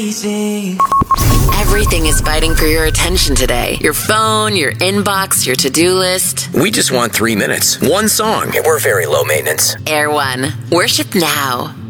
Everything is fighting for your attention today. Your phone, your inbox, your to-do list. We just want 3 minutes. One song. We're very low maintenance. Air One. Worship now.